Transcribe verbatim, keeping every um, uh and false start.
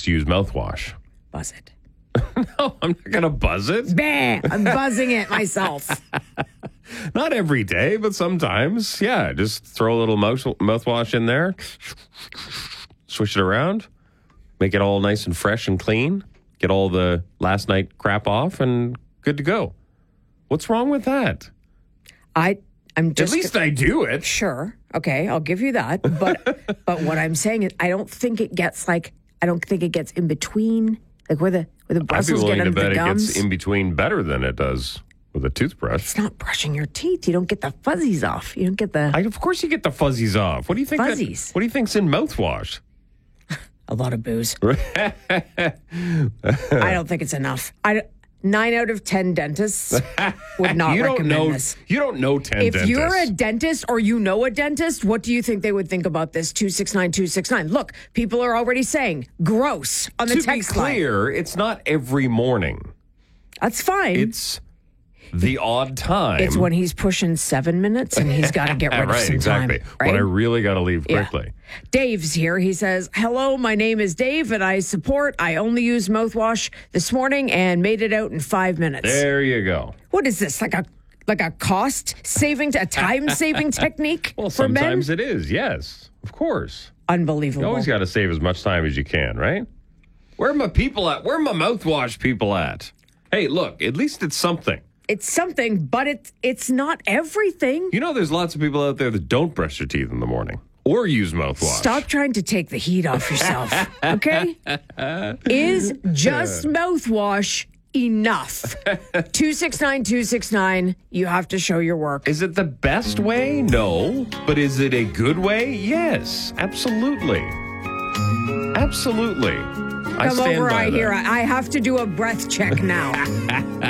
days to use mouthwash. Buzz it. No, I'm not going to buzz it. Bah, I'm buzzing it myself. Not every day, but sometimes. Yeah, just throw a little mouth, mouthwash in there. Swish it around. Make it all nice and fresh and clean. Get all the last night crap off and good to go. What's wrong with that? I, I'm just... At least I do it. Sure. Okay, I'll give you that. But but what I'm saying is I don't think it gets like, I don't think it gets in between, like where the, where the bristles get into the gums. I'd be willing to bet it gets in between better than it does with a toothbrush. It's not brushing your teeth. You don't get the fuzzies off. You don't get the... I, of course you get the fuzzies off. What do you think? Fuzzies. That, what do you think's in mouthwash? A lot of booze. I don't think it's enough. I, nine out of ten dentists would not you recommend don't know, this. You don't know ten if dentists. If you're a dentist or you know a dentist, what do you think they would think about this? two six nine two six nine. Look, people are already saying gross on the to text be clear, line. It's not every morning. That's fine. It's the odd time. It's when he's pushing seven minutes and he's got to get rid right, of some exactly. time. Right, when I really got to leave quickly. Yeah. Dave's here. He says, hello, my name is Dave and I support. I only used mouthwash this morning and made it out in five minutes. There you go. What is this, like a like a cost saving, a time saving technique well, for men? Sometimes it is, yes. Of course. Unbelievable. You always got to save as much time as you can, right? Where are my people at? Where are my mouthwash people at? Hey, look, at least it's something. It's something, but it's it's not everything. You know, there's lots of people out there that don't brush their teeth in the morning or use mouthwash. Stop trying to take the heat off yourself, okay? Is just mouthwash enough? two six nine two six nine, you have to show your work. Is it the best way? No. But is it a good way? Yes, absolutely. Absolutely. I Come stand over, by I that. hear. I have to do a breath check now.